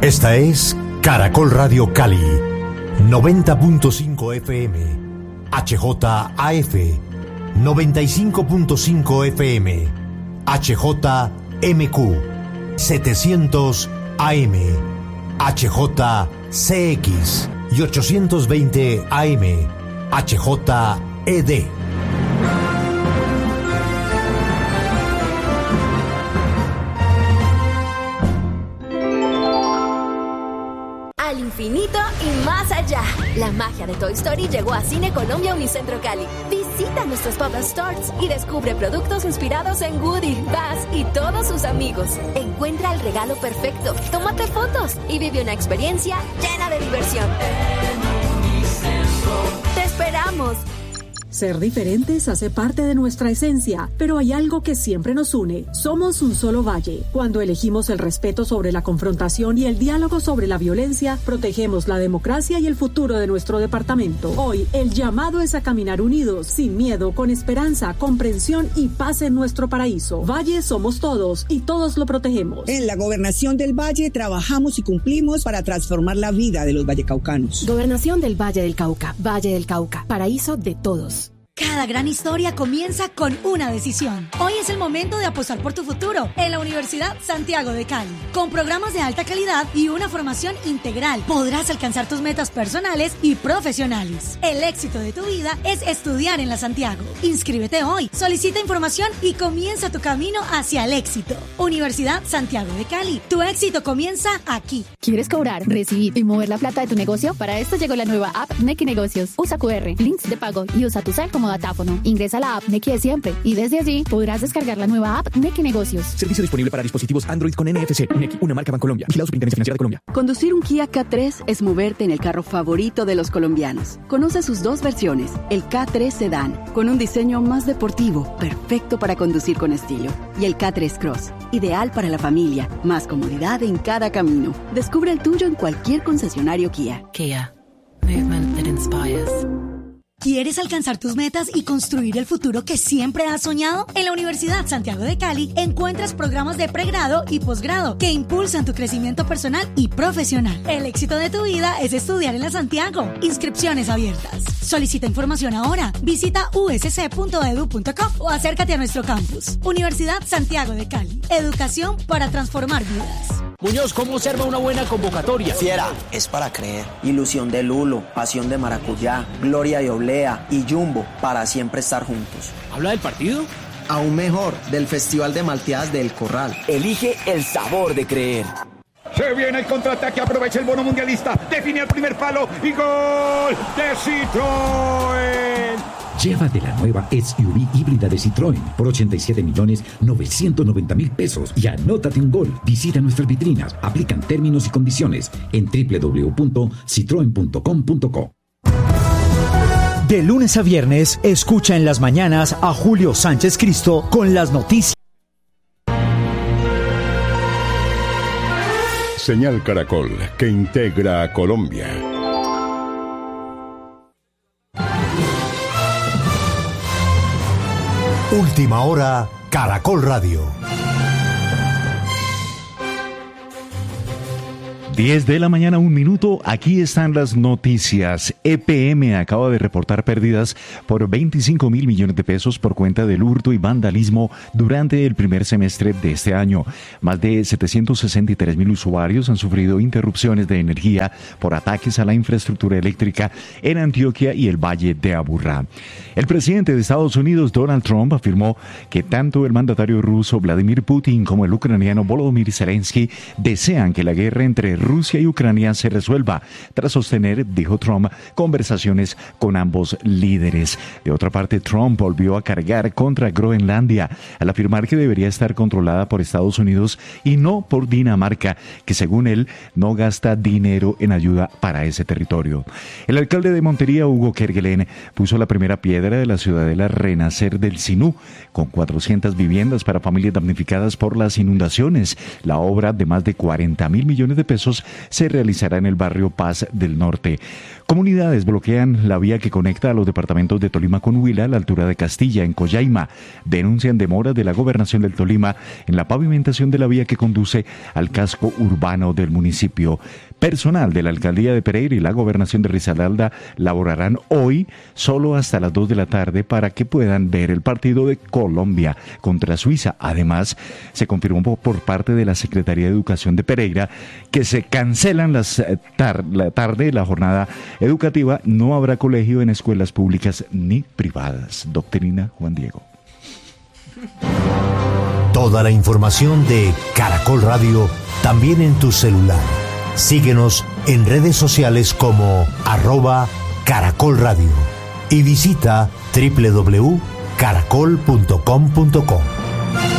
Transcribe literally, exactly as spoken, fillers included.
Esta es Caracol Radio Cali, noventa punto cinco F M, H J A F, noventa y cinco punto cinco F M, H J M Q, setecientos A M, H J C X y ochocientos veinte A M, H J E D. Al infinito y más allá. La magia de Toy Story llegó a Cine Colombia Unicentro Cali. Visita nuestros pop-up stores y descubre productos inspirados en Woody, Buzz y todos sus amigos. Encuentra el regalo perfecto, tómate fotos y vive una experiencia llena de diversión. ¡Te esperamos! Ser diferentes hace parte de nuestra esencia, pero hay algo que siempre nos une. Somos un solo valle. Cuando elegimos el respeto sobre la confrontación y el diálogo sobre la violencia, protegemos la democracia y el futuro de nuestro departamento. Hoy, el llamado es a caminar unidos, sin miedo, con esperanza, comprensión y paz en nuestro paraíso. Valle somos todos y todos lo protegemos. En la Gobernación del Valle trabajamos y cumplimos para transformar la vida de los vallecaucanos. Gobernación del Valle del Cauca. Valle del Cauca. Paraíso de todos. Cada gran historia comienza con una decisión. Hoy es el momento de apostar por tu futuro en la Universidad Santiago de Cali. Con programas de alta calidad y una formación integral, podrás alcanzar tus metas personales y profesionales. El éxito de tu vida es estudiar en la Santiago. Inscríbete hoy, solicita información y comienza tu camino hacia el éxito. Universidad Santiago de Cali. Tu éxito comienza aquí. ¿Quieres cobrar, recibir y mover la plata de tu negocio? Para esto llegó la nueva app Nequi Negocios. Usa Q R, links de pago y usa tu cel como datáfono. Ingresa a la app Nequi de siempre y desde allí podrás descargar la nueva app Nequi Negocios. Servicio disponible para dispositivos Android con N F C. Nequi, una marca Bancolombia. Vigilado Superintendencia Financiera de Colombia. Conducir un Kia K tres es moverte en el carro favorito de los colombianos. Conoce sus dos versiones. El K tres Sedan, con un diseño más deportivo, perfecto para conducir con estilo. Y el K tres Cross, ideal para la familia, más comodidad en cada camino. Descubre el tuyo en cualquier concesionario Kia. Kia. Movement that inspires. ¿Quieres alcanzar tus metas y construir el futuro que siempre has soñado? En la Universidad Santiago de Cali encuentras programas de pregrado y posgrado que impulsan tu crecimiento personal y profesional. El éxito de tu vida es estudiar en la Santiago. Inscripciones abiertas. Solicita información ahora. Visita u s c punto e d u punto co o acércate a nuestro campus. Universidad Santiago de Cali. Educación para transformar vidas. Muñoz, ¿cómo observa una buena convocatoria? Fiera, es para creer. Ilusión de Lulo, pasión de maracuyá, gloria de oblea y Jumbo, para siempre estar juntos. ¿Habla del partido? Aún mejor, del Festival de Malteadas del Corral. Elige el sabor de creer. Se viene el contraataque, aprovecha el bono mundialista, define el primer palo y gol de Citroën. Llévate la nueva S U V híbrida de Citroën por ochenta y siete millones novecientos noventa mil pesos y anótate un gol. Visita nuestras vitrinas, aplican términos y condiciones en doble u doble u doble u punto citroen punto com punto co. De lunes a viernes, escucha en las mañanas a Julio Sánchez Cristo con las noticias. Señal Caracol, que integra a Colombia. Última hora, Caracol Radio. diez de la mañana, un minuto. Aquí están las noticias. E P M acaba de reportar pérdidas por veinticinco mil millones de pesos por cuenta del hurto y vandalismo durante el primer semestre de este año. Más de setecientos sesenta y tres mil usuarios han sufrido interrupciones de energía por ataques a la infraestructura eléctrica en Antioquia y el Valle de Aburrá. El presidente de Estados Unidos, Donald Trump, afirmó que tanto el mandatario ruso Vladimir Putin como el ucraniano Volodymyr Zelensky desean que la guerra entre Rusia y Ucrania se resuelva, tras sostener, dijo Trump, conversaciones con ambos líderes. De otra parte, Trump volvió a cargar contra Groenlandia al afirmar que debería estar controlada por Estados Unidos y no por Dinamarca, que según él no gasta dinero en ayuda para ese territorio. El alcalde de Montería, Hugo Kerguelen, puso la primera piedra de la ciudadela Renacer del Sinú, con cuatrocientas viviendas para familias damnificadas por las inundaciones. La obra, de más de cuarenta mil millones de pesos, eventos se realizará en el barrio Paz del Norte. Comunidades bloquean la vía que conecta a los departamentos de Tolima con Huila a la altura de Castilla, en Coyaima. Denuncian demoras de la gobernación del Tolima en la pavimentación de la vía que conduce al casco urbano del municipio. Personal de la alcaldía de Pereira y la gobernación de Risaralda laborarán hoy solo hasta las dos de la tarde para que puedan ver el partido de Colombia contra Suiza. Además, se confirmó por parte de la Secretaría de Educación de Pereira que se cancelan las tar- la tarde la jornada educativa. No habrá colegio en escuelas públicas ni privadas. Doctrina Juan Diego. Toda la información de Caracol Radio también en tu celular. Síguenos en redes sociales como arroba Caracol Radio y visita doble u doble u doble u punto caracol punto com punto co.